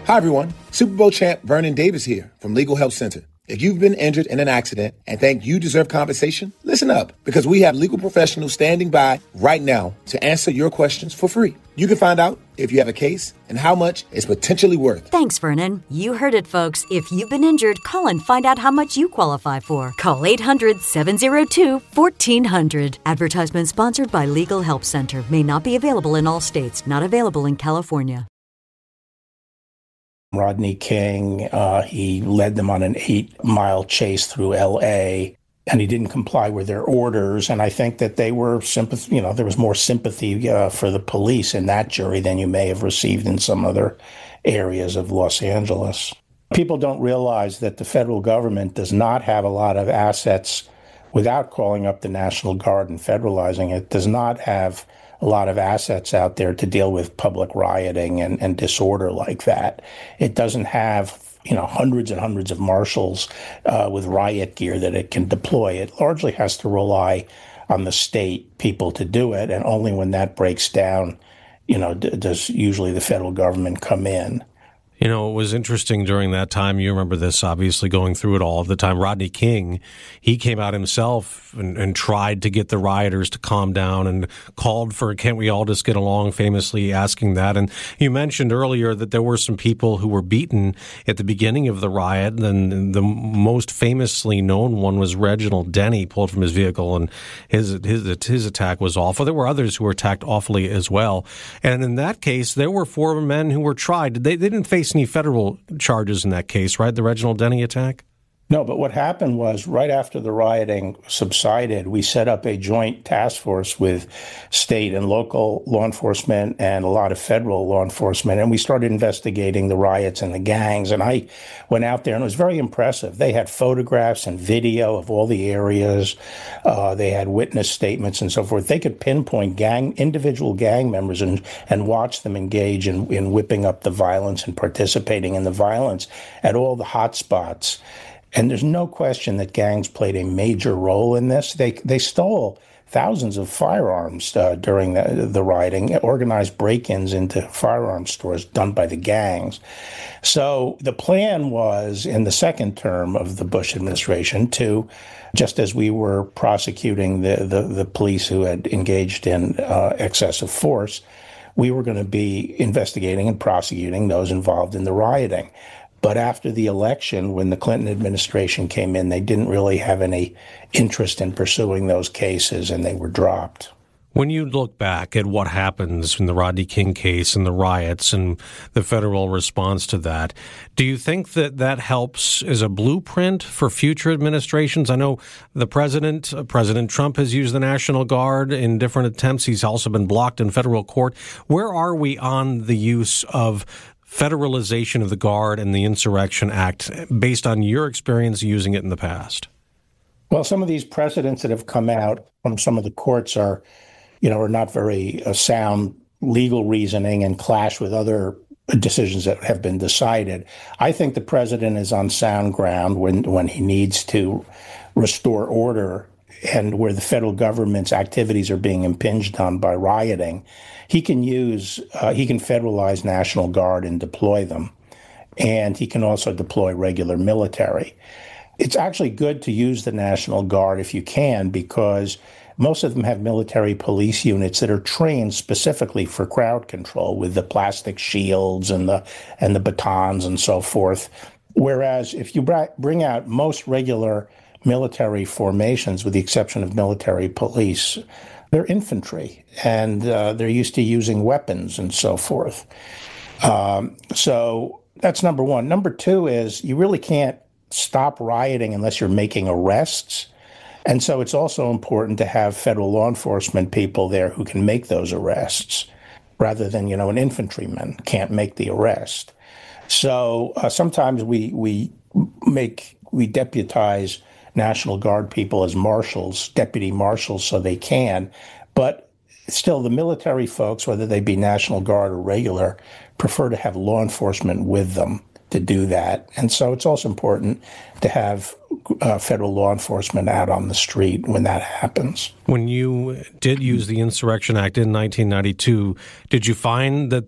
Hi, everyone. Super Bowl champ Vernon Davis here from Legal Help Center. If you've been injured in an accident and think you deserve compensation, listen up, because we have legal professionals standing by right now to answer your questions for free. You can find out if you have a case and how much it's potentially worth. Thanks, Vernon. You heard it, folks. If you've been injured, call and find out how much you qualify for. Call 800-702-1400. Advertisement sponsored by Legal Help Center. May not be available in all states. Not available in California. Rodney King, he led them on an 8-mile chase through L.A., and he didn't comply with their orders. And I think that they were there was more sympathy for the police in that jury than you may have received in some other areas of Los Angeles. People don't realize that the federal government does not have a lot of assets without calling up the National Guard and federalizing it, does not have a lot of assets out there to deal with public rioting and disorder like that. It doesn't have, hundreds and hundreds of marshals with riot gear that it can deploy. It largely has to rely on the state people to do it. And only when that breaks down, does usually the federal government come in. It was interesting during that time. You remember this, obviously, going through it all of the time. Rodney King, he came out himself and tried to get the rioters to calm down and called for, can't we all just get along, famously asking that. And you mentioned earlier that there were some people who were beaten at the beginning of the riot. And the most famously known one was Reginald Denny, pulled from his vehicle, and his attack was awful. There were others who were attacked awfully as well. And in that case, there were 4 men who were tried. They didn't face any federal charges in that case, right? The Reginald Denny attack? No, but what happened was right after the rioting subsided, we set up a joint task force with state and local law enforcement and a lot of federal law enforcement, and we started investigating the riots and the gangs. And I went out there, and it was very impressive. They had photographs and video of all the areas. They had witness statements and so forth. They could pinpoint individual gang members and watch them engage in whipping up the violence and participating in the violence at all the hot spots. And there's no question that gangs played a major role in this. They stole thousands of firearms during the rioting, organized break-ins into firearms stores done by the gangs. So the plan was, in the second term of the Bush administration, to, just as we were prosecuting the police who had engaged in excessive force, we were going to be investigating and prosecuting those involved in the rioting. But after the election, when the Clinton administration came in, they didn't really have any interest in pursuing those cases, and they were dropped. When you look back at what happens in the Rodney King case and the riots and the federal response to that, do you think that helps as a blueprint for future administrations? I know President Trump has used the National Guard in different attempts. He's also been blocked in federal court. Where are we on the use of federalization of the Guard and the Insurrection Act based on your experience using it in the past? Well, some of these precedents that have come out from some of the courts are not very sound legal reasoning and clash with other decisions that have been decided. I think the president is on sound ground when he needs to restore order and where the federal government's activities are being impinged on by rioting. He can federalize National Guard and deploy them. And he can also deploy regular military. It's actually good to use the National Guard if you can, because most of them have military police units that are trained specifically for crowd control with the plastic shields and the batons and so forth. Whereas if you bring out most regular military formations, with the exception of military police, they're infantry, and they're used to using weapons and so forth. So that's number one. Number two is you really can't stop rioting unless you're making arrests. And so it's also important to have federal law enforcement people there who can make those arrests, rather than, an infantryman can't make the arrest. So sometimes we deputize National Guard people as marshals, deputy marshals, so they can. But still, the military folks, whether they be National Guard or regular, prefer to have law enforcement with them to do that. And so it's also important to have federal law enforcement out on the street when that happens. When you did use the Insurrection Act in 1992, did you find that